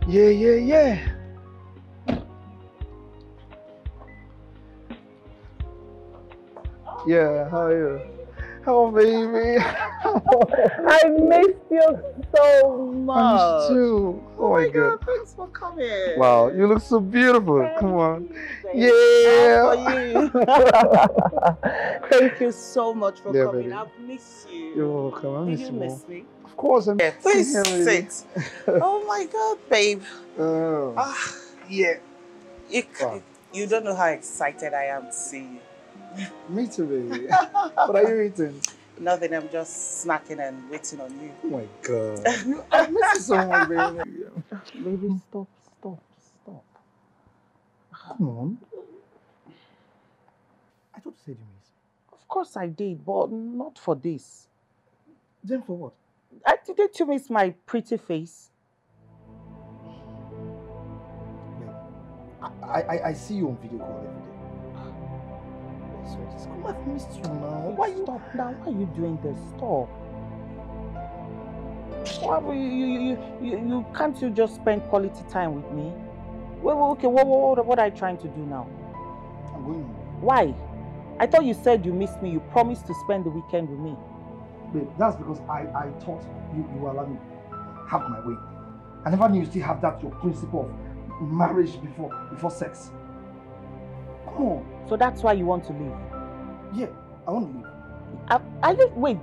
Yeah. Yeah, how are you? Oh, baby. I missed you so much. I missed you. Oh my God. Thanks for coming. Wow, you look so beautiful. Come on. Yeah. For you. Thank you so much for Yeah, coming. baby. I've missed you. You're welcome. I Did miss you you miss more. me? Of course, I'm Please here, baby. sit. Oh my God, babe. Yeah. You, Wow. you don't know how excited I am to see you. Me too, baby. What are you eating? Nothing, I'm just snacking and waiting on you. Oh my God. I miss you so much, baby. Baby, stop. Come on. I thought you said you miss me. Of course I did, but not for this. Then for what? Didn't you miss my pretty face? I see you on video call every day. I swear, just come. I've missed you now. Why you? Stop now. Why are you doing this? Stop. Why you can't you just spend quality time with me? Okay, what are you trying to do now? I'm going home. Why? I thought you said you missed me. You promised to spend the weekend with me. Babe, that's because I thought you allowed me have my way. I never knew you still have that your principle of marriage before sex. Come on. So that's why you want to leave? Yeah, I want to leave. Wait,